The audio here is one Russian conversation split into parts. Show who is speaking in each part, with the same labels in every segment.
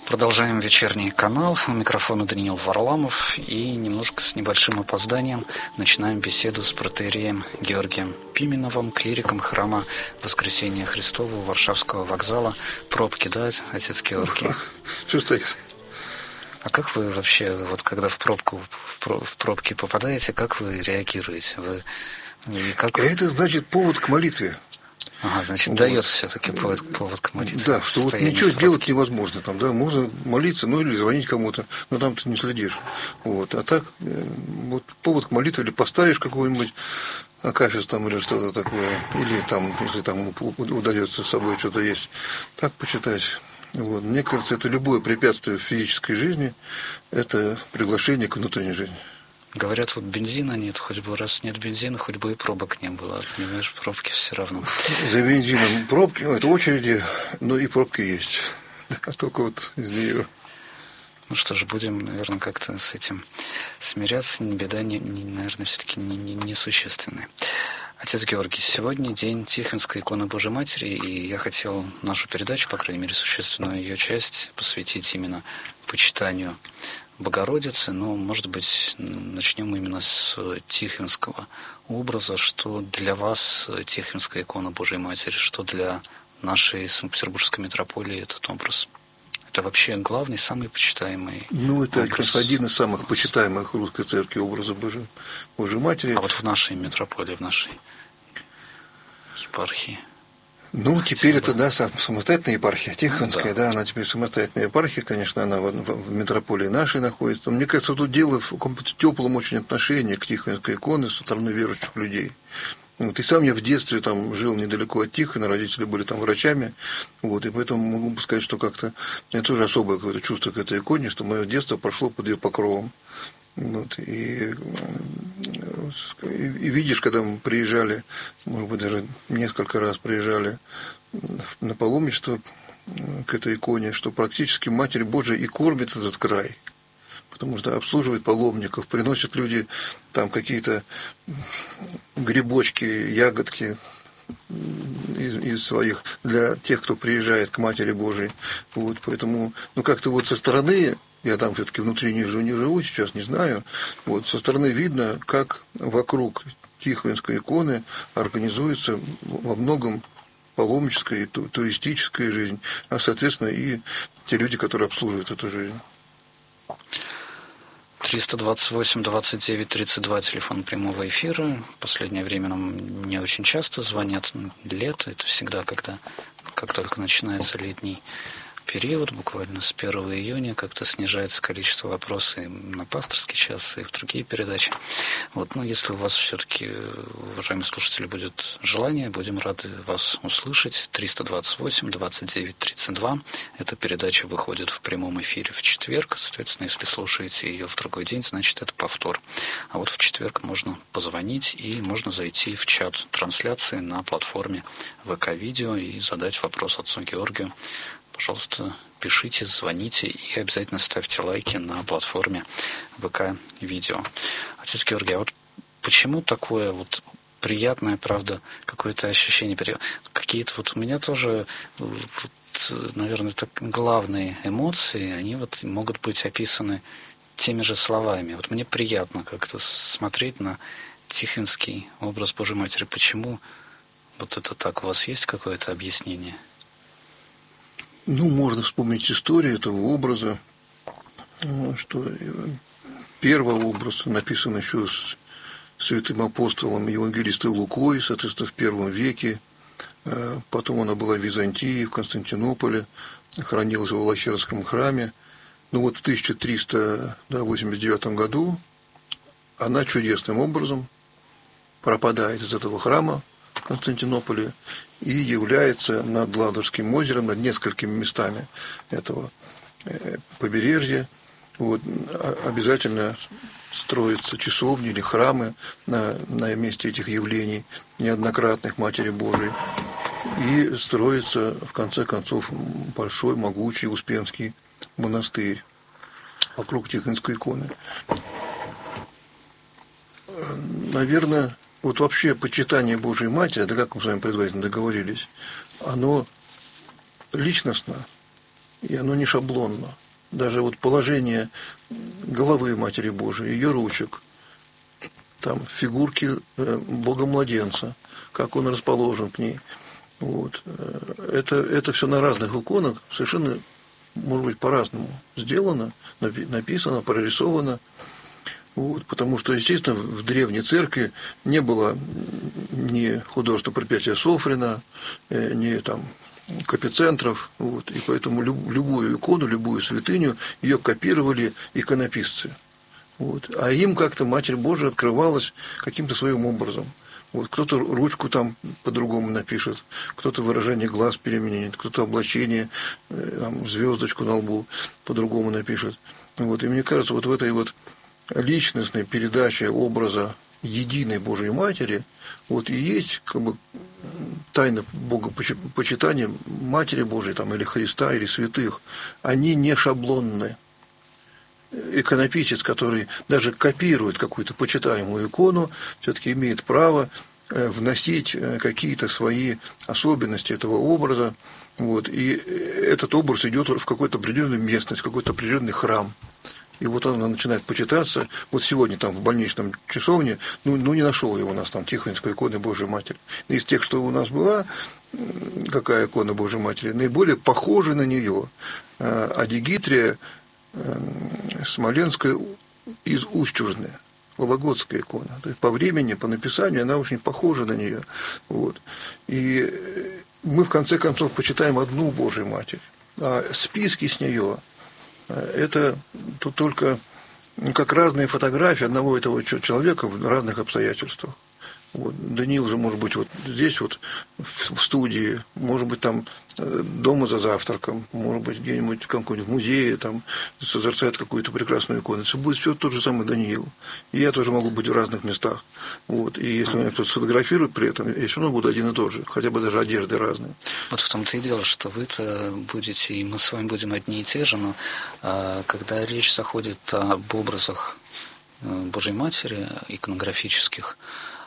Speaker 1: Продолжаем вечерний канал. У микрофона Даниил Варламов. И немножко с небольшим опозданием начинаем беседу с протоиереем Георгием Пименовым, клириком храма Воскресения Христова у Варшавского вокзала. Пробки, да, отец Георгий?
Speaker 2: Все стоит.
Speaker 1: А как вы вообще, вот когда в пробки попадаете, как вы реагируете?
Speaker 2: Это значит повод к молитве.
Speaker 1: Ага, значит, вот. Дает все-таки повод к молитве.
Speaker 2: Да, что вот ничего сделать невозможно. Там, да, можно молиться, ну или звонить кому-то, но там ты не следишь. Вот. А так, вот повод к молитве, или поставишь какой-нибудь акафист там или что-то такое, или там, если там удается с собой что-то есть, так почитать. Вот. Мне кажется, это любое препятствие в физической жизни, это приглашение к внутренней жизни.
Speaker 1: Говорят, вот бензина нет, хоть бы раз нет бензина, хоть бы и пробок не было. Понимаешь, пробки все равно.
Speaker 2: За бензином пробки, это очереди, но и пробки есть. А только вот из нее.
Speaker 1: Ну что ж, будем, наверное, как-то с этим смиряться. Беда, наверное, все-таки несущественная. Отец Георгий, сегодня день Тихвинской иконы Божьей Матери, и я хотел нашу передачу, по крайней мере, существенную ее часть, посвятить именно почитанию Богородицы, но, может быть, начнем именно с Тихвинского образа. Что для вас Тихвинская икона Божьей Матери, что для нашей Санкт-Петербургской митрополии этот образ? Это вообще главный, самый почитаемый
Speaker 2: это
Speaker 1: образ.
Speaker 2: Как раз один из самых почитаемых в русской церкви образа Божьей Матери.
Speaker 1: А вот в нашей митрополии, в нашей епархии?
Speaker 2: Теперь это, да, самостоятельная епархия, Тихвинская, да, она теперь самостоятельная епархия, конечно, она в митрополии нашей находится. Мне кажется, тут дело в каком-то теплом очень отношении к Тихвинской иконе со стороны верующих людей. И сам я в детстве там жил недалеко от Тихвина, родители были там врачами, и поэтому могу сказать, что как-то у меня тоже особое какое-то чувство к этой иконе, что мое детство прошло под ее покровом. И видишь, когда мы приезжали, может быть, даже несколько раз приезжали на паломничество к этой иконе, что практически Матерь Божия и кормит этот край, потому что обслуживает паломников, приносят люди там какие-то грибочки, ягодки из своих для тех, кто приезжает к Матери Божией. Поэтому, как-то со стороны, я там все-таки внутри не живу сейчас, не знаю, со стороны видно, как вокруг Тихвинской иконы организуется во многом паломническая и туристическая жизнь, а, соответственно, и те люди, которые обслуживают эту жизнь.
Speaker 1: 328-29-32, телефон прямого эфира. В последнее время нам не очень часто звонят. Лето, это всегда, как только начинается летний период, буквально с 1 июня, как-то снижается количество вопросов и на пасторский час, и в другие передачи. Если у вас все-таки, уважаемые слушатели, будет желание, будем рады вас услышать. 328-29-32. Эта передача выходит в прямом эфире в четверг. Соответственно, если слушаете ее в другой день, значит, это повтор. А в четверг можно позвонить и можно зайти в чат трансляции на платформе ВК-видео и задать вопрос отцу Георгию. Пожалуйста, пишите, звоните и обязательно ставьте лайки на платформе ВК-видео. Отец Георгий, а почему такое приятное, правда, какое-то ощущение? Какие-то у меня тоже, наверное, главные эмоции, они могут быть описаны теми же словами. Мне приятно как-то смотреть на Тихвинский образ Божьей Матери. Почему это так? У вас есть какое-то объяснение?
Speaker 2: Можно вспомнить историю этого образа, что первый образ написан еще с святым апостолом евангелистом Лукой, соответственно, в первом веке. Потом она была в Византии, в Константинополе, хранилась в Валахерском храме. В 1389 году она чудесным образом пропадает из этого храма в Константинополе и является над Ладожским озером, над несколькими местами этого побережья. Обязательно строятся часовни или храмы на месте этих явлений неоднократных Матери Божией. И строится, в конце концов, большой, могучий Успенский монастырь вокруг Тихвинской иконы. Наверное, вообще почитание Божией Матери, да как мы с вами предварительно договорились, оно личностно, и оно не шаблонно. Даже вот положение головы Матери Божией, ее ручек, там фигурки Бога-младенца, как он расположен к ней. Вот. Это все на разных иконах совершенно, может быть, по-разному сделано, написано, прорисовано. Вот. Потому что, естественно, в древней церкви не было ни художественного пропятия Софрина, ни там капицентров, вот, и поэтому любую икону, любую святыню ее копировали иконописцы. Вот. А им как-то Матерь Божия открывалась каким-то своим образом. Вот. Кто-то ручку там по-другому напишет, кто-то выражение глаз переменит, кто-то облачение, там, звездочку на лбу по-другому напишет. Вот. И мне кажется, вот в этой вот личностной передаче образа единой Божьей Матери вот и есть как бы тайна богопочитания Матери Божией там, или Христа, или святых. Они не шаблонны. Иконописец, который даже копирует какую-то почитаемую икону, все-таки имеет право вносить какие-то свои особенности этого образа. Вот, и этот образ идет в какую-то определенную местность, в какой-то определенный храм. И вот она начинает почитаться. Вот сегодня там в больничном часовне, не нашел я у нас там Тихвинской иконы Божией Матери. Из тех, что у нас была, какая икона Божией Матери, наиболее похожа на нее Адигитрия Смоленская из Устюжны, Вологодская икона. То есть по времени, по написанию она очень похожа на нее. Вот. И мы в конце концов почитаем одну Божию Матерь. А списки с нее это тут только как разные фотографии одного этого человека в разных обстоятельствах. Вот. Даниил же может быть вот здесь вот в студии, может быть там дома за завтраком, может быть где-нибудь в каком-нибудь музее там созерцает какую-то прекрасную икону. Это будет все тот же самый Даниил. И я тоже могу быть в разных местах. Вот. И если меня кто-то сфотографирует при этом, я все равно буду один и тот же, хотя бы даже одежды разные.
Speaker 1: Вот в том-то и дело, что вы-то будете, и мы с вами будем одни и те же, но когда речь заходит об образах Божьей Матери, иконографических,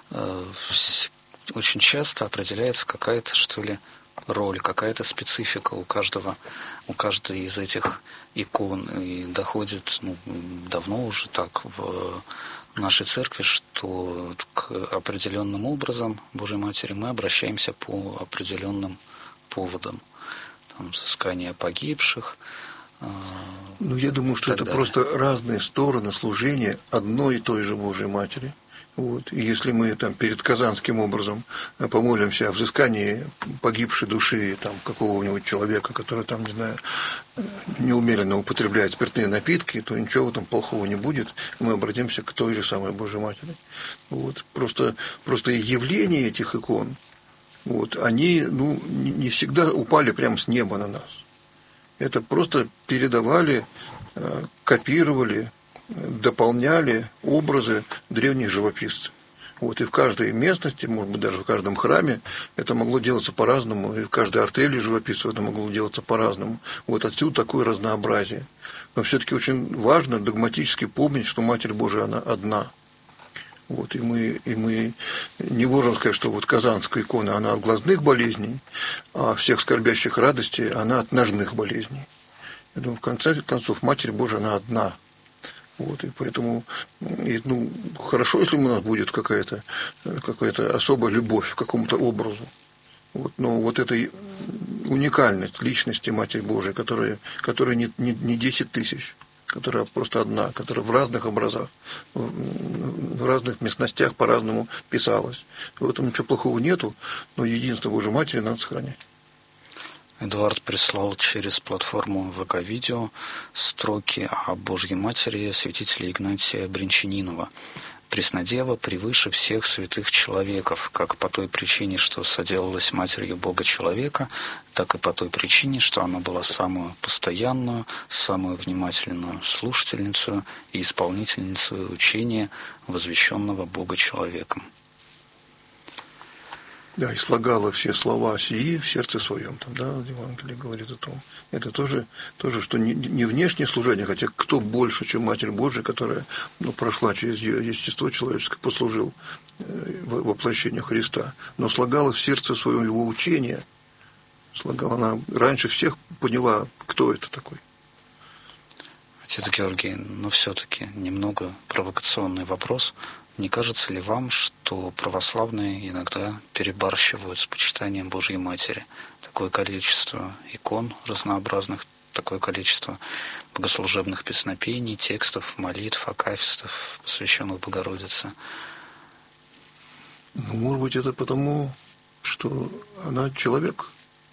Speaker 1: очень часто определяется какая-то, что ли, роль, какая-то специфика у каждой из этих икон. И доходит давно уже так в нашей церкви, что к определенным образом Божьей Матери мы обращаемся по определенным поводам. Там, взыскание погибших.
Speaker 2: Я думаю, что это просто разные стороны служения одной и той же Божьей Матери. Вот. И если мы там перед казанским образом помолимся о взыскании погибшей души там, какого-нибудь человека, который там, не знаю, неумеренно употребляет спиртные напитки, то ничего в этом плохого не будет, и мы обратимся к той же самой Божьей Матери. Вот. Просто явления этих икон, вот, они не всегда упали прямо с неба на нас. Это просто передавали, копировали, дополняли образы древних живописцев. Вот, и в каждой местности, может быть, даже в каждом храме это могло делаться по-разному, и в каждой артели живописцев это могло делаться по-разному. Вот отсюда такое разнообразие. Но все-таки очень важно догматически помнить, что Матерь Божия, она одна. Вот, и мы не можем сказать, что вот казанская икона, она от глазных болезней, а всех скорбящих радостей, она от ножных болезней. Я думаю, в конце концов, Матерь Божия, она одна. Вот, и поэтому хорошо, если у нас будет какая-то особая любовь к какому-то образу. Вот, но вот эта уникальность личности Матери Божией, которая не 10 тысяч, которая просто одна, которая в разных образах, в разных местностях по-разному писалась. В этом ничего плохого нету, но единство Божьей Матери надо сохранять.
Speaker 1: Эдуард прислал через платформу ВК-видео строки о Божьей Матери святителя Игнатия Бринчанинова. «Преснодева превыше всех святых человеков, как по той причине, что соделалась Матерью Бога-человека, так и по той причине, что она была самую постоянную, самую внимательную слушательницу и исполнительницу учения, возвещенного Бога-человеком».
Speaker 2: Да, и слагала все слова сии в сердце своем, там, да, Евангелие говорит о том. Это тоже что не внешнее служение, хотя кто больше, чем Матерь Божия, которая прошла через ее естество человеческое, послужил воплощению Христа, но слагала в сердце своем его учение, слагала она раньше всех поняла, кто Кто это такой?
Speaker 1: Отец Георгий, но все-таки немного провокационный вопрос. Не кажется ли вам, что православные иногда перебарщивают с почитанием Божьей Матери? Такое количество икон разнообразных, такое количество богослужебных песнопений, текстов, молитв, акафистов, посвященных Богородице.
Speaker 2: Ну, может быть, это потому, что она человек.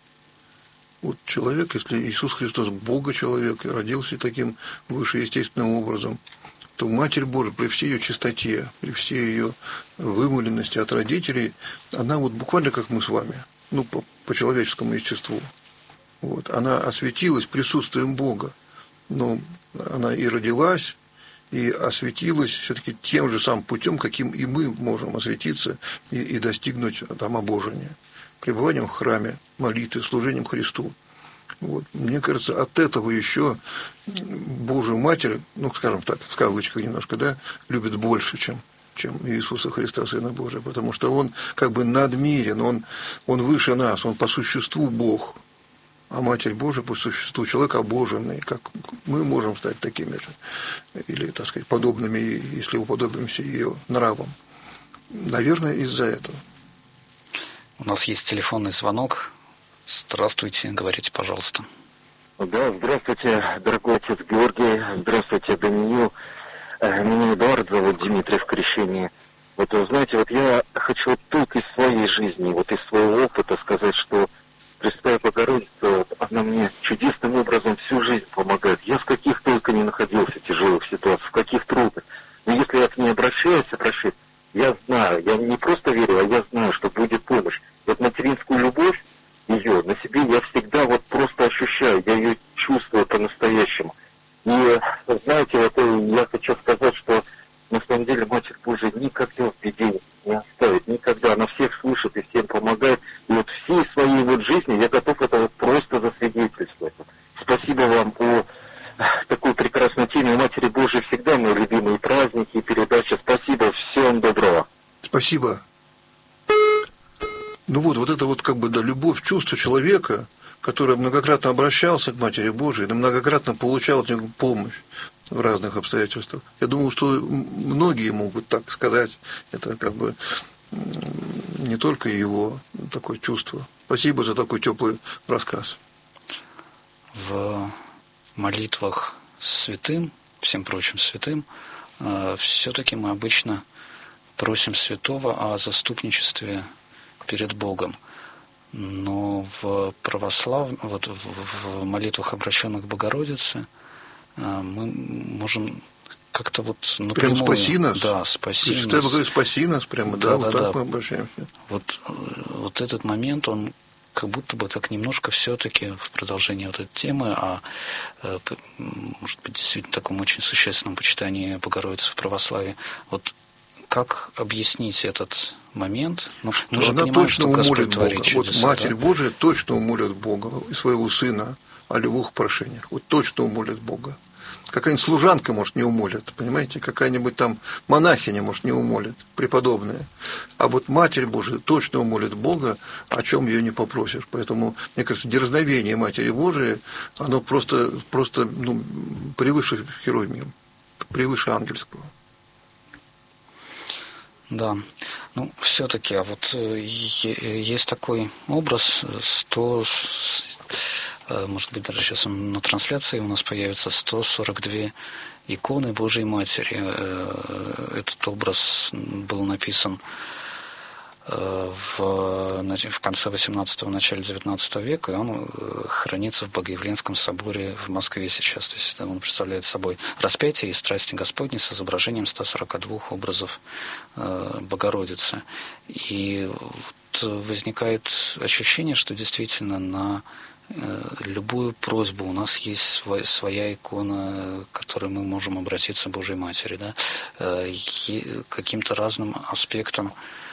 Speaker 2: Вот человек, если Иисус Христос Бога-человек и родился таким вышеестественным образом, то Матерь Божия при всей ее чистоте, при всей ее вымыленности от родителей, она вот буквально как мы с вами, ну, по человеческому естеству. Вот. Она осветилась присутствием Бога, но она и родилась, и осветилась все-таки тем же самым путем, каким и мы можем осветиться и достигнуть там обожения. Пребыванием в храме, молитвой, служением Христу. Вот. Мне кажется, от этого еще Божию Матерь, ну, скажем так, в кавычках немножко, да, любит больше, чем Иисуса Христа, Сына Божия, потому что Он как бы надмирен, он выше нас, Он по существу Бог, а Матерь Божия по существу человек обоженный, как мы можем стать такими же, или, так сказать, подобными, если уподобимся ее нравам. Наверное, из-за этого.
Speaker 1: У нас есть телефонный звонок. Здравствуйте, говорите, пожалуйста.
Speaker 3: Да, здравствуйте, дорогой отец Георгий, здравствуйте, Даниил. Меня Эдуард зовут, Дмитрий в крещении. Вот, вы знаете, вот я хочу только из своей жизни, вот из своего опыта сказать, что Пресвятая Богородица, она мне чудесным образом всю жизнь помогает. Я в каких только не находился тяжелых ситуациях, в каких трудных. Но если я к ней обращаюсь, я знаю, я не просто верю, а я знаю, что будет помощь. Вот материнскую любовь ее на себе я всегда вот просто ощущаю, я ее чувствую по-настоящему. И, знаете, вот я хочу сказать, что на самом деле Матерь Божия никогда в беде не оставит, никогда. Она всех слышит и всем помогает. И вот всей своей вот жизни я готов это вот просто засвидетельствовать. Спасибо вам по такой прекрасной теме. У Матери Божией всегда мои любимые праздники и передачи. Спасибо, всем доброго.
Speaker 2: Спасибо. Ну вот это вот как бы, да, любовь, чувство человека, который многократно обращался к Матери Божией, да, многократно получал от нее помощь в разных обстоятельствах. Я думаю, что многие могут так сказать. Это как бы не только его такое чувство. Спасибо за такой теплый рассказ.
Speaker 1: В молитвах святым, всем прочим святым, все-таки мы обычно просим святого о заступничестве перед Богом. Но в вот в молитвах, обращенных к Богородице, мы можем как-то вот напрямую...
Speaker 2: Прям спаси нас?
Speaker 1: Да, спаси нас.
Speaker 2: Ты говоришь, спаси нас прямо, да, вот так мы обращаемся.
Speaker 1: Вот этот момент, он как будто бы так немножко все-таки в продолжении вот этой темы о, может быть, действительно таком очень существенном почитании Богородицы в православии. Вот как объяснить этот момент? Мы же
Speaker 2: она
Speaker 1: понимаем,
Speaker 2: точно
Speaker 1: что Господь
Speaker 2: умолит
Speaker 1: творит
Speaker 2: Бога.
Speaker 1: чудеса.
Speaker 2: Вот Матерь
Speaker 1: да?
Speaker 2: Божия точно умолит Бога и своего Сына о любых прошениях. Вот точно умолит Бога. Какая-нибудь служанка, может, не умолит, понимаете? Какая-нибудь там монахиня, может, не умолит, преподобная. А вот Матерь Божия точно умолит Бога, о чем ее не попросишь. Поэтому, мне кажется, дерзновение Матери Божией, оно просто превыше херувимов, превыше ангельского.
Speaker 1: Да, все-таки, а вот есть такой образ, может быть, даже сейчас на трансляции у нас появится 142 иконы Божьей Матери. Этот образ был написан в конце XVIII, начале XIX века, и он хранится в Богоявленском соборе в Москве сейчас. То есть он представляет собой распятие и страсти Господни с изображением 142 образов Богородицы. И вот возникает ощущение, что действительно на любую просьбу у нас есть своя икона, к которой мы можем обратиться к Божьей Матери. Да? Каким-то разным аспектам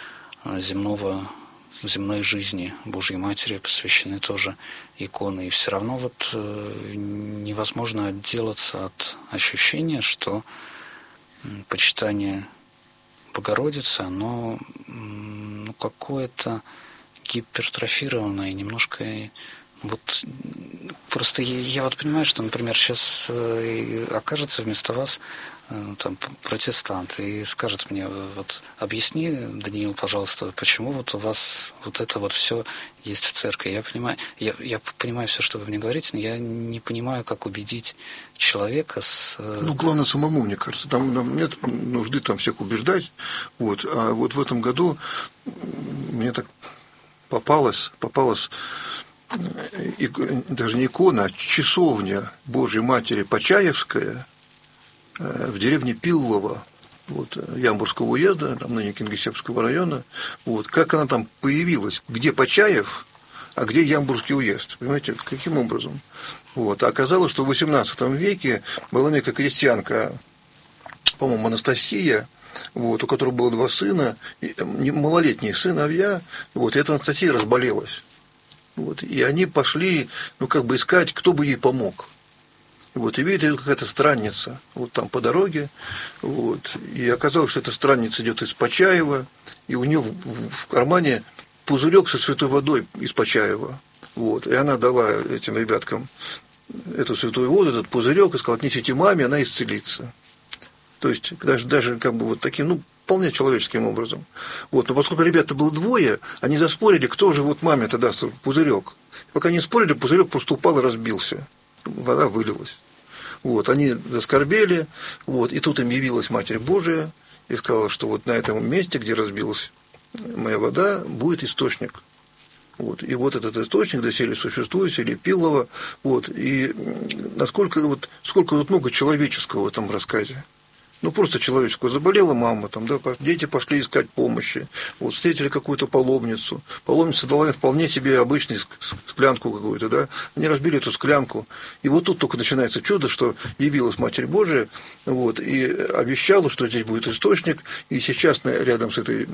Speaker 1: земной жизни Божьей Матери посвящены тоже иконы. И все равно вот невозможно отделаться от ощущения, что почитание Богородицы, оно какое-то гипертрофированное, немножко Вот просто я вот понимаю, что, например, сейчас окажется вместо вас там протестант и скажет мне: вот объясни, Даниил, пожалуйста, почему вот у вас вот это вот все есть в церкви. Я понимаю все, что вы мне говорите, но я не понимаю, как убедить человека с...
Speaker 2: Главное самому, мне кажется. Нам нет нужды там всех убеждать. Вот. А вот в этом году мне так попалась даже не икона, а часовня Божьей Матери Почаевская в деревне Пиллово, вот, Ямбурского уезда, там ныне Кингисеппского района. Вот, как она там появилась, где Почаев, а где Ямбурский уезд, понимаете, каким образом? Вот, а оказалось, что в XVIII веке была некая крестьянка, по-моему, Анастасия, вот, у которой было 2 сына, малолетние сыновья, вот, и эта Анастасия разболелась. Вот, и они пошли, искать, кто бы ей помог. Вот, и видите, какая-то странница, вот там по дороге, вот, и оказалось, что эта странница идет из Почаева, и у нее в кармане пузырек со святой водой из Почаева, вот, и она дала этим ребяткам эту святую воду, этот пузырек, и сказала: отнесите маме, она исцелится. То есть, даже вот таким, вполне человеческим образом. Вот, но поскольку ребята было 2, они заспорили, кто же вот маме-то даст пузырек. Пока не спорили, пузырек просто упал и разбился. Вода вылилась. Вот, они заскорбели, вот, и тут им явилась Матерь Божия и сказала, что вот на этом месте, где разбилась моя вода, будет источник. Вот, и вот этот источник доселе существует, в селе Пиллово. Вот, и сколько тут много человеческого в этом рассказе. Просто человеческого. Заболела мама, дети пошли искать помощи, вот, встретили какую-то паломницу. Паломница дала им вполне себе обычную склянку какую-то, да. Они разбили эту склянку. И вот тут только начинается чудо, что явилась Матерь Божия, вот, и обещала, что здесь будет источник. И сейчас рядом с этой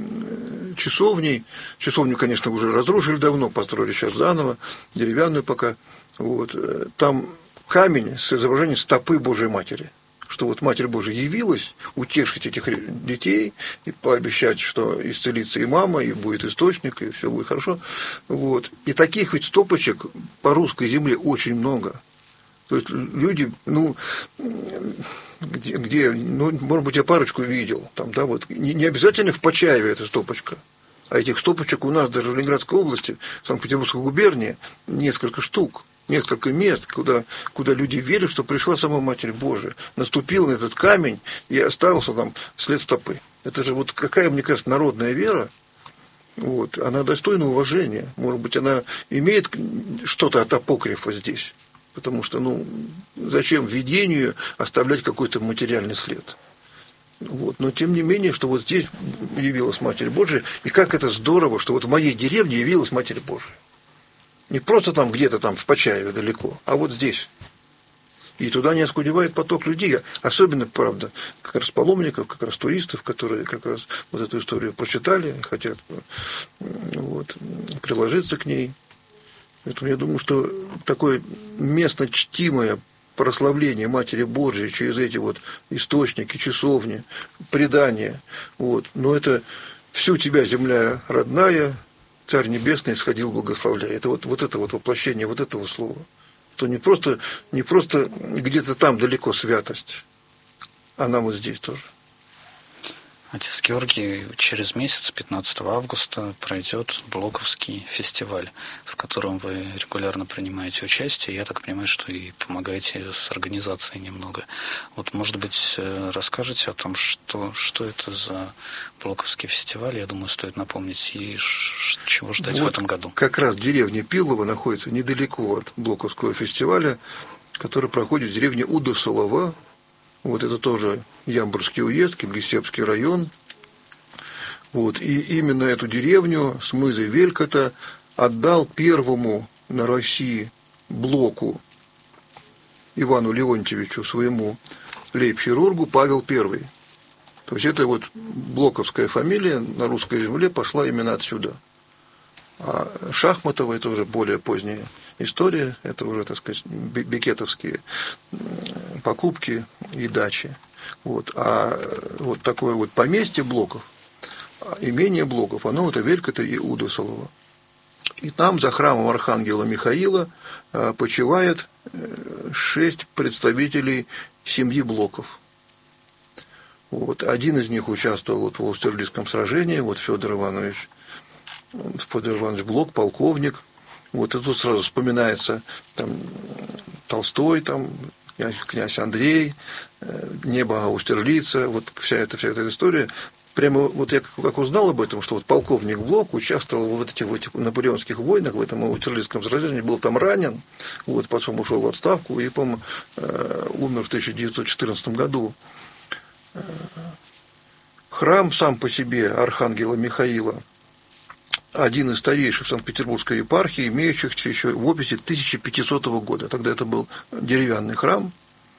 Speaker 2: часовней, часовню, конечно, уже разрушили давно, построили сейчас заново, деревянную пока, вот, там камень с изображением стопы Божией Матери. Что вот Матерь Божия явилась утешить этих детей и пообещать, что исцелится и мама, и будет источник, и все будет хорошо. Вот. И таких ведь стопочек по русской земле очень много. То есть люди, может быть, я парочку видел, вот, не обязательно в Почаеве эта стопочка. А этих стопочек у нас даже в Ленинградской области, в Санкт-Петербургской губернии несколько штук. Несколько мест, куда люди верят, что пришла сама Матерь Божия, наступил на этот камень и остался там след стопы. Это же вот какая, мне кажется, народная вера, вот, она достойна уважения. Может быть, она имеет что-то от апокрифа здесь, потому что, зачем видению оставлять какой-то материальный след? Вот. Но тем не менее, что вот здесь явилась Матерь Божия, и как это здорово, что вот в моей деревне явилась Матерь Божия. Не просто там где-то там в Почаеве далеко, а вот здесь. И туда не оскудевает поток людей. Особенно, правда, как раз паломников, как раз туристов, которые как раз вот эту историю прочитали, хотят вот, приложиться к ней. Поэтому я думаю, что такое местно чтимое прославление Матери Божией через эти вот источники, часовни, предания. Вот. Но это всю тебя, земля родная, Царь Небесный исходил благословляя. Это вот это вот воплощение вот этого слова. То не просто где-то там далеко святость, она вот здесь тоже.
Speaker 1: Отец Георгий, через месяц, 15 августа, пройдет Блоковский фестиваль, в котором вы регулярно принимаете участие. Я так понимаю, что и помогаете с организацией немного. Вот, может быть, расскажете о том, что это за Блоковский фестиваль, я думаю, стоит напомнить, и чего ждать в этом году.
Speaker 2: Как раз деревня Пиллово находится недалеко от Блоковского фестиваля, который проходит в деревне Удосолова. Вот это тоже Ямбурский уезд, Кингисеппский район. Вот, и именно эту деревню с мызой Велькота отдал первому на Руси Блоку Ивану Леонтьевичу, своему лейб-хирургу, Павел I. То есть это вот блоковская фамилия на русской земле пошла именно отсюда. А Шахматова – это уже более поздняя история, это уже, так сказать, бекетовские покупки и дачи. Вот. А вот такое вот поместье Блоков, имение Блоков, оно это Велькота и Удосолова. И там за храмом архангела Михаила почивает 6 представителей семьи Блоков. Вот. Один из них участвовал в Аустерлицком сражении, Федор Иванович Блок, полковник. И тут сразу вспоминается Толстой, князь Андрей, небо Аустерлица, вся эта история. Прямо я как узнал об этом, что полковник Блок участвовал в этих наполеонских войнах, в этом Аустерлицком сражении, был там ранен, потом ушел в отставку и, по-моему, умер в 1914 году. Храм сам по себе архангела Михаила один из старейших Санкт-Петербургской епархии, имеющихся еще в описи 1500 года. Тогда это был деревянный храм.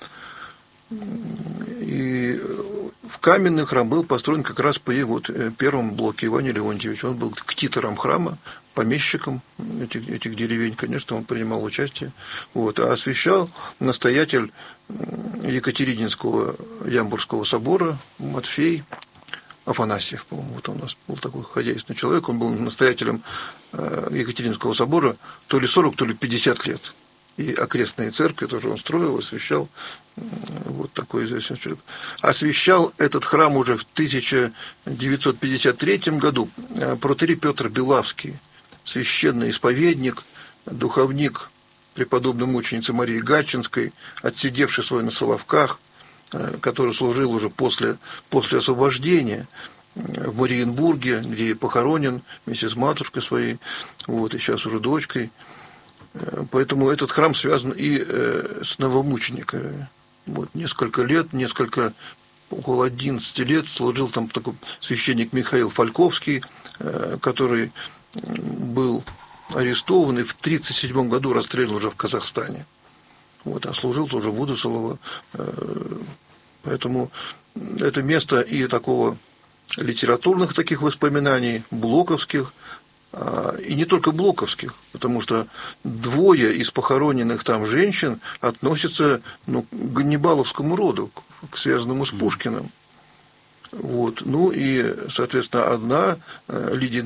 Speaker 2: И в каменный храм был построен как раз по первому Блоке Иване Леонтьевичу. Он был ктитором храма, помещиком этих деревень, конечно, он принимал участие. А освящал настоятель Екатерининского Ямбургского собора Матфей Афанасьев, по-моему, у нас был такой хозяйственный человек, он был настоятелем Екатерининского собора то ли 40, то ли 50 лет. И окрестные церкви тоже он строил, освящал. Такой известный человек. Освящал этот храм уже в 1953 году протоиерей Петр Белавский, священный исповедник, духовник преподобной мученицы Марии Гатчинской, отсидевший свой на Соловках, который служил уже после освобождения в Мариенбурге, где похоронен вместе с матушкой своей, и сейчас уже дочкой. Поэтому этот храм связан и с новомучениками. Несколько лет, около 11 лет служил там такой священник Михаил Фальковский, который был арестован и в 1937 году расстрелян уже в Казахстане. А служил тоже в Удусолово. Поэтому это место и такого литературных таких воспоминаний, блоковских, и не только блоковских, потому что 2 из похороненных там женщин относятся к ганнибаловскому роду, к связанному с Пушкиным. И, соответственно, одна, Лидия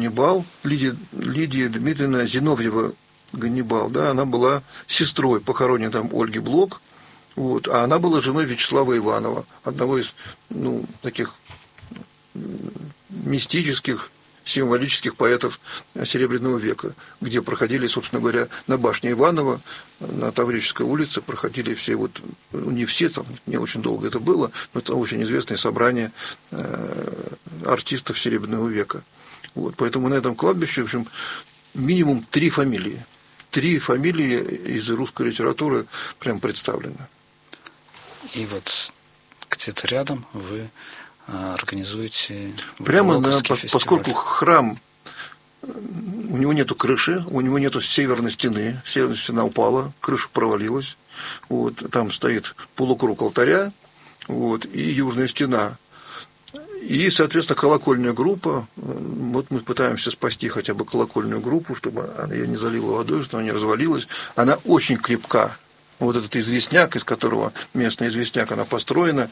Speaker 2: Дмитриевна Зиновьева Ганнибал, она была сестрой похороненной там Ольги Блок, а она была женой Вячеслава Иванова, одного из таких мистических, символических поэтов Серебряного века, где проходили, собственно говоря, на башне Иванова, на Таврической улице, проходили все, не все, там не очень долго это было, но это очень известное собрание артистов Серебряного века. Поэтому на этом кладбище, в общем, минимум 3 фамилии. 3 фамилии из русской литературы прям представлены.
Speaker 1: И где-то рядом вы организуете
Speaker 2: прямо
Speaker 1: фестиваль.
Speaker 2: Поскольку храм, у него нету крыши, у него нету северной стены упала, крыша провалилась, там стоит полукруг алтаря, и южная стена. И, соответственно, колокольная группа, мы пытаемся спасти хотя бы колокольную группу, чтобы она ее не залила водой, чтобы она не развалилась. Она очень крепка. Этот известняк, из которого местный известняк, она построена,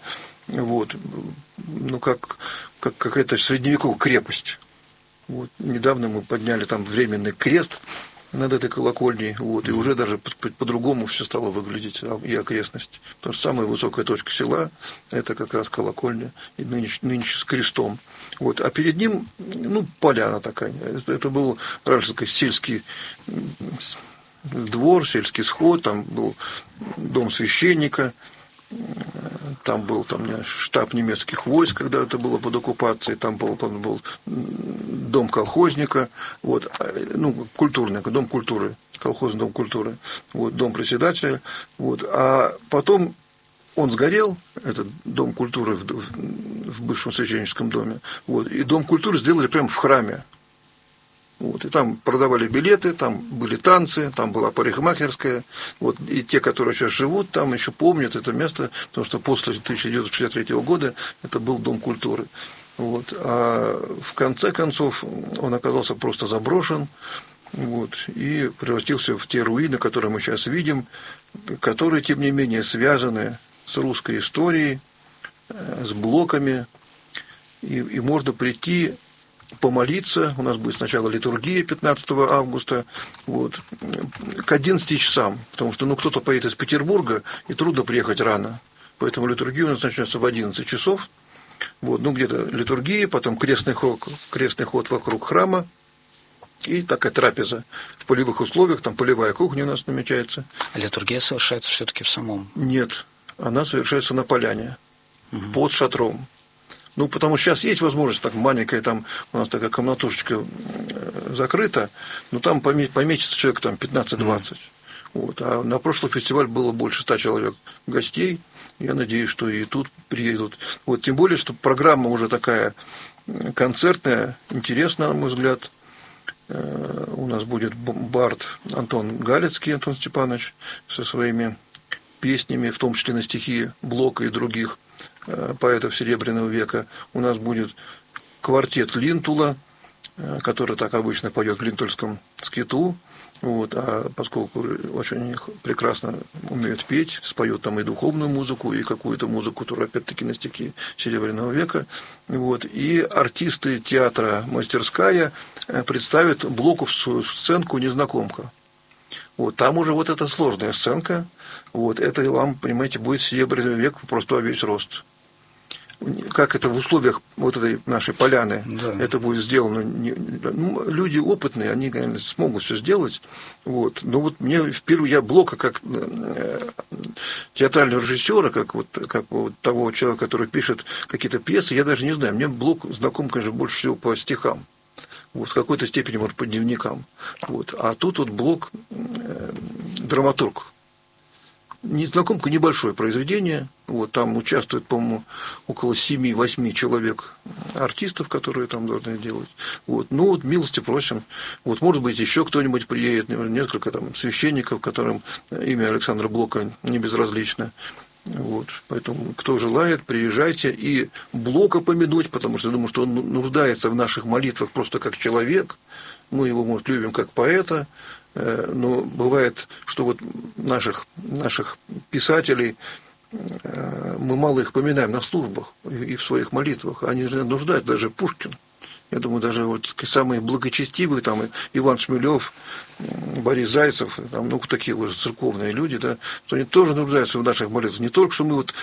Speaker 2: как какая-то средневековая крепость. Недавно мы подняли там временный крест над этой колокольней, и уже даже по-другому все стало выглядеть, и окрестность. Потому что самая высокая точка села – это как раз колокольня, и нынче с крестом. А перед ним, поляна такая. Это был раньше сельский двор, сельский сход, там был дом священника, там был штаб немецких войск, когда это было под оккупацией, там был дом колхозника, культурный, дом культуры, колхозный дом культуры, дом председателя, а потом он сгорел, этот дом культуры в бывшем священническом доме, и дом культуры сделали прямо в храме. И там продавали билеты, там были танцы, там была парикмахерская. И те, которые сейчас живут там, еще помнят это место, потому что после 1963 года это был Дом культуры. А в конце концов он оказался просто заброшен, и превратился в те руины, которые мы сейчас видим, которые, тем не менее, связаны с русской историей, с Блоками. И можно прийти помолиться. У нас будет сначала литургия 15 августа, вот, к 11 часам, потому что кто-то поедет из Петербурга, и трудно приехать рано. Поэтому литургия у нас начнется в 11 часов. Вот, где-то литургия, потом крестный ход вокруг храма, и такая трапеза в полевых условиях, там полевая кухня у нас намечается.
Speaker 1: А литургия совершается все-таки в самом?
Speaker 2: Нет, она совершается на поляне, под шатром. Потому что сейчас есть возможность, так маленькая, там у нас такая комнатушечка закрыта, но там поместится человек там 15-20. Вот. А на прошлый фестиваль было больше 100 человек гостей. Я надеюсь, что и тут приедут. Вот, тем более, что программа уже такая концертная, интересная, на мой взгляд. У нас будет бард Антон Галицкий, Антон Степанович, со своими песнями, в том числе на стихи Блока и других поэтов Серебряного века. У нас будет квартет Линтула, который так обычно поет в линтульском скиту. Вот, а поскольку очень прекрасно умеют петь, споют там и духовную музыку, и какую-то музыку, которая опять-таки на стихи Серебряного века. Вот, и артисты театра «Мастерская» представят Блоковскую сценку «Незнакомка». Вот, там уже вот эта сложная сценка, вот, это вам, понимаете, будет Серебряный век просто во весь рост. Как это в условиях вот этой нашей поляны, да, это будет сделано. Люди опытные, они, конечно, смогут все сделать. Вот. Но вот мне впервые, я Блока как театрального режиссера, как того человека, который пишет какие-то пьесы, я даже не знаю. Мне Блок знаком, конечно, больше всего по стихам. Вот, в какой-то степени, может, по дневникам. Вот. А тут вот Блок драматург. «Незнакомка» небольшое произведение. Вот, там участвует, по-моему, около 7-8 человек артистов, которые там должны делать. Вот, милости просим. Вот, может быть, еще кто-нибудь приедет, несколько там священников, которым имя Александра Блока не безразлично. Вот, поэтому, кто желает, приезжайте и Блока помянуть, потому что я думаю, что он нуждается в наших молитвах просто как человек. Мы его, может, любим как поэта. Но бывает, что вот наших писателей мы мало их поминаем на службах и в своих молитвах. Они же нуждаются, даже Пушкин. Я думаю, даже вот самые благочестивые, там, Иван Шмелев, Борис Зайцев, там, такие уже церковные люди, да, что они тоже нуждаются в наших молитвах. Не только, что мы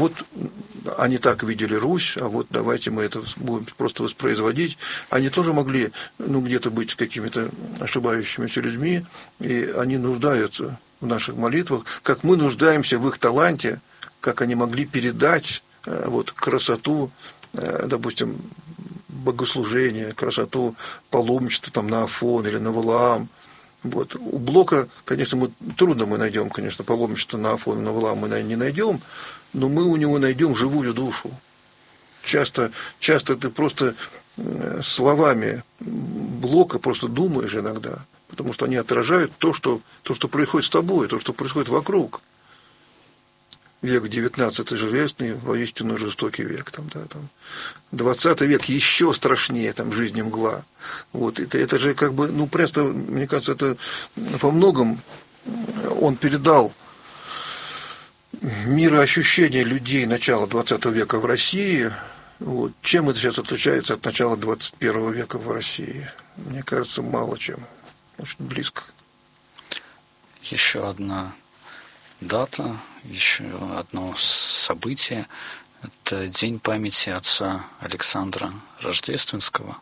Speaker 2: они так видели Русь, а вот давайте мы это будем просто воспроизводить. Они тоже могли, где-то быть какими-то ошибающимися людьми, и они нуждаются в наших молитвах, как мы нуждаемся в их таланте, как они могли передать красоту, допустим, богослужения, красоту паломничества там, на Афон или на Валаам. Вот. У Блока, конечно, трудно мы найдем, конечно, паломничество на Афон и на Валаам мы не найдем, но мы у него найдем живую душу. Часто ты просто словами Блока просто думаешь иногда, потому что они отражают то, что происходит с тобой, то, что происходит вокруг. Век XIX железный, воистину жестокий век. 20 век еще страшнее, жизнь и мгла. Вот, это же просто, мне кажется, это во многом он передал мироощущение людей начала 20 века в России. Вот. Чем это сейчас отличается от начала 21 века в России? Мне кажется, мало чем. Очень близко.
Speaker 1: Еще одна дата, еще одно событие. Это День памяти отца Александра Рождественского.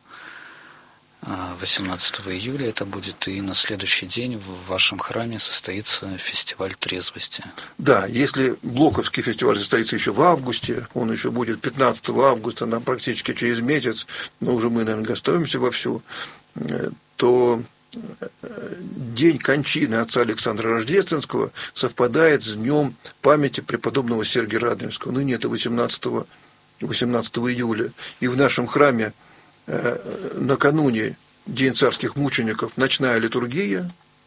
Speaker 1: 18 июля это будет, и на следующий день в вашем храме состоится фестиваль трезвости.
Speaker 2: Да, если Блоковский фестиваль состоится еще в августе, он еще будет 15 августа, практически через месяц, но уже мы, наверное, готовимся вовсю, то день кончины отца Александра Рождественского совпадает с днем памяти преподобного Сергия Радонежского. Ныне это 18 июля. И в нашем храме накануне День царских мучеников ночная литургия,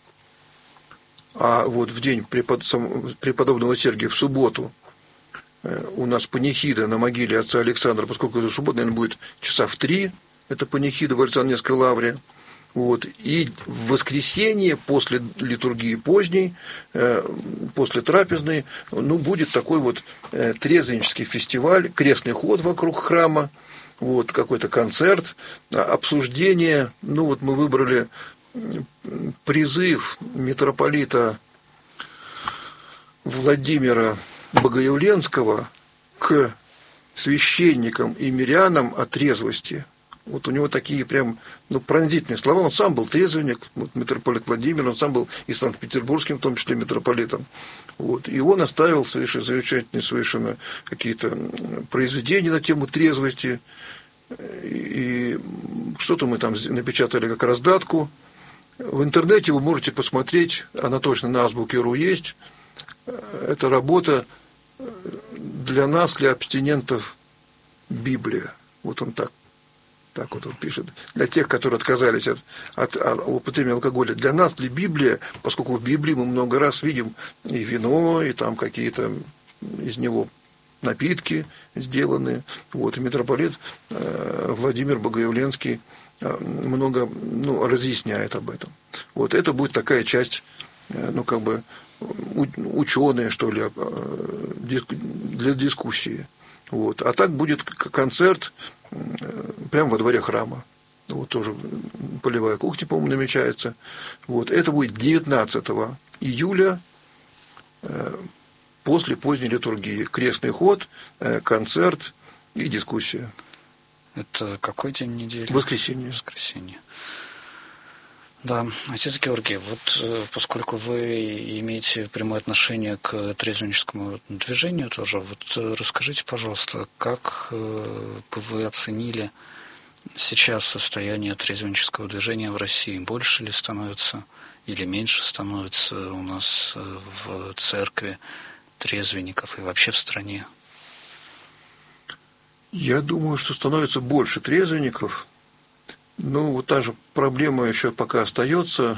Speaker 2: а вот в день преподобного Сергия в субботу у нас панихида на могиле отца Александра, поскольку это суббота, наверное, будет часа в 3, это панихида в Александринской лавре. Вот. И в воскресенье после литургии поздней, после трапезной, будет такой трезвеннический фестиваль, крестный ход вокруг храма. вот, какой-то концерт, обсуждение. Ну, вот мы выбрали призыв митрополита Владимира Богоявленского к священникам и мирянам о трезвости. Вот у него такие прям пронзительные слова. Он сам был трезвенник, вот, митрополит Владимир, он сам был и санкт-петербургским, в том числе, митрополитом. Вот. И он оставил замечательные совершенно какие-то произведения на тему трезвости. И что-то мы там напечатали как раздатку. В интернете вы можете посмотреть, она точно на Азбуке.ру есть. Это работа для нас, для абстинентов, Библия. Вот он так вот он пишет. Для тех, которые отказались от употребления алкоголя. Для нас ли Библия, поскольку в Библии мы много раз видим и вино, и там какие-то из него напитки сделаны. Вот, и митрополит Владимир Богоявленский много разъясняет об этом. Вот это будет такая часть, ученые, что ли, для дискуссии. Вот. А так будет концерт прямо во дворе храма. Вот тоже полевая кухня, по-моему, намечается. Вот. Это будет 19 июля после поздней литургии. Крестный ход, концерт и дискуссия.
Speaker 1: Это какой день недели?
Speaker 2: Воскресенье.
Speaker 1: Да, отец Георгий, вот поскольку вы имеете прямое отношение к трезвенническому движению тоже, вот расскажите, пожалуйста, как бы вы оценили сейчас состояние трезвеннического движения в России? Больше ли становится или меньше становится у нас в церкви трезвенников и вообще в стране?
Speaker 2: Я думаю, что становится больше трезвенников. Ну, вот та же проблема еще пока остается.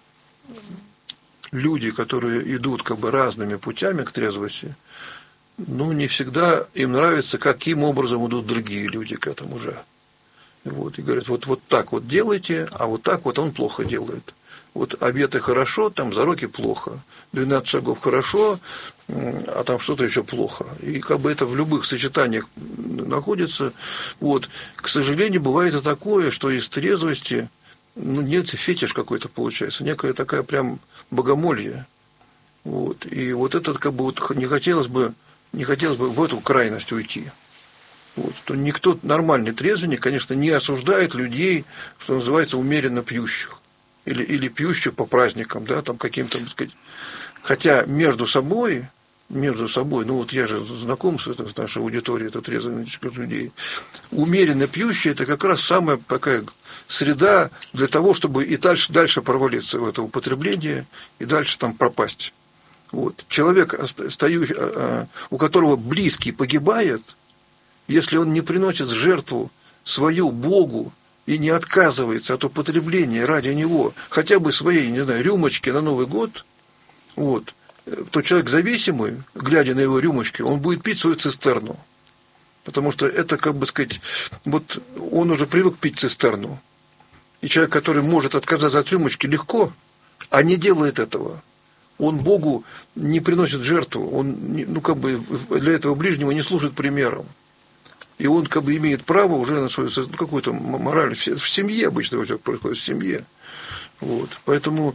Speaker 2: Люди, которые идут как бы разными путями к трезвости, не всегда им нравится, каким образом идут другие люди к этому же. Вот, и говорят, вот так вот делайте, а вот так вот он плохо делает. Вот обеты хорошо, там зароки плохо. 12 шагов хорошо, а там что-то еще плохо. И как бы это в любых сочетаниях находится. Вот. К сожалению, бывает и такое, что из трезвости нет, фетиш какой-то получается, некая такая прям богомолье. Вот. И вот это как бы вот не хотелось бы в эту крайность уйти. Вот. То никто, нормальный трезвенник, конечно, не осуждает людей, что называется, умеренно пьющих. Или пьющих по праздникам, да, там каким-то, так сказать. Хотя между собой, вот я же знаком с нашей аудиторией, это трезвеннических людей, умеренно пьющие – это как раз самая такая среда для того, чтобы и дальше провалиться в это употребление, и дальше там пропасть. Вот. Человек, у которого близкий погибает, если он не приносит жертву свою Богу, и не отказывается от употребления ради него хотя бы своей, не знаю, рюмочки на Новый год, вот, то человек зависимый, глядя на его рюмочки, он будет пить свою цистерну. Потому что это, как бы сказать, вот он уже привык пить цистерну. И человек, который может отказаться от рюмочки легко, а не делает этого, он Богу не приносит жертву, он как бы для этого ближнего не служит примером. И он как бы имеет право уже на свою какую-то мораль. В семье обычно все происходит, в семье. Вот. Поэтому,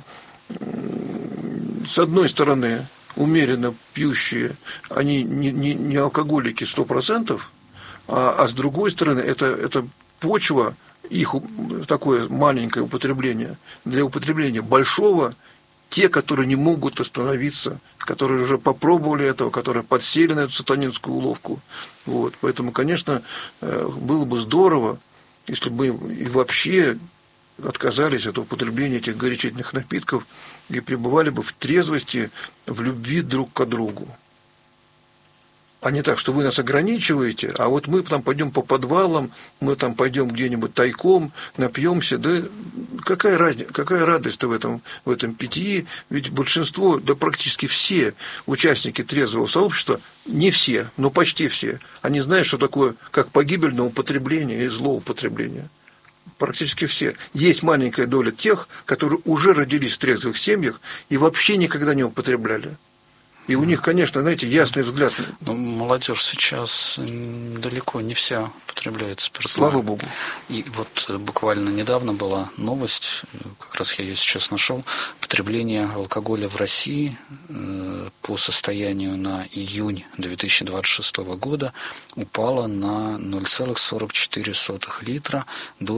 Speaker 2: с одной стороны, умеренно пьющие, они не алкоголики 100%, а с другой стороны, это почва, их такое маленькое употребление, для употребления большого, те, которые не могут остановиться, которые уже попробовали этого, которые подсели на эту сатанинскую уловку. Вот. Поэтому, конечно, было бы здорово, если бы и вообще отказались от употребления этих горячительных напитков и пребывали бы в трезвости, в любви друг к другу. А не так, что вы нас ограничиваете, а вот мы там пойдем по подвалам, мы там пойдем где-нибудь тайком, напьемся. Да какая радость-то в этом питье? Ведь большинство, да практически все участники трезвого сообщества, не все, но почти все, они знают, что такое, как погибельное употребление и злоупотребление. Практически все. Есть маленькая доля тех, которые уже родились в трезвых семьях и вообще никогда не употребляли. И у них, конечно, знаете, ясный взгляд.
Speaker 1: Ну, молодежь сейчас далеко не вся потребляет спиртное.
Speaker 2: Слава Богу.
Speaker 1: И вот буквально недавно была новость, как раз я ее сейчас нашел, потребление алкоголя в России по состоянию на июнь 2026 года упало на 0,44 литра до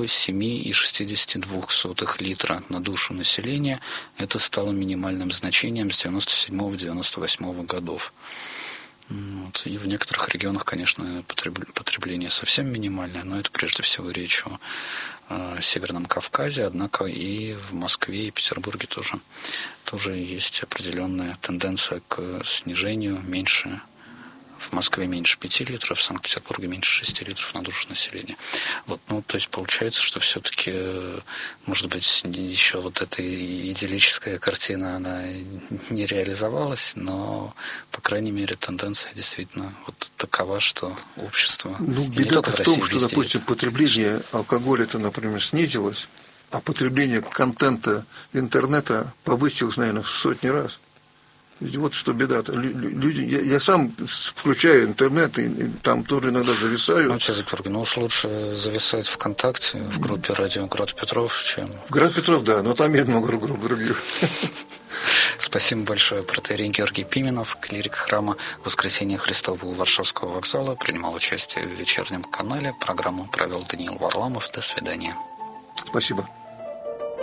Speaker 1: 7,62 литра на душу населения. Это стало минимальным значением с 97-98 годов. Вот. И в некоторых регионах, конечно, потребление совсем минимальное, но это прежде всего речь о Северном Кавказе, однако и в Москве и Петербурге тоже есть определенная тенденция к снижению. Меньше, в Москве меньше 5 литров, в Санкт-Петербурге меньше 6 литров на душу населения. Вот, ну, то есть получается, что все-таки, может быть, еще вот эта идиллическая картина, она не реализовалась, но, по крайней мере, тенденция действительно вот такова, что общество...
Speaker 2: Ну, беда-то в том, что, допустим, потребление алкоголя-то, например, снизилось, а потребление контента интернета повысилось, наверное, в сотни раз. Ведь вот что беда-то. Люди, я сам включаю интернет, и там тоже иногда зависаю.
Speaker 1: Ну, Чезик Георгий, ну уж лучше зависать ВКонтакте, в группе «Радио Град Петров», чем...
Speaker 2: Град Петров, да, но там есть много других.
Speaker 1: Спасибо большое. Протоиерей Георгий Пименов, клирик храма Воскресения Христова у Варшавского вокзала, принимал участие в вечернем канале. Программу провел Даниил Варламов. До свидания.
Speaker 2: Спасибо.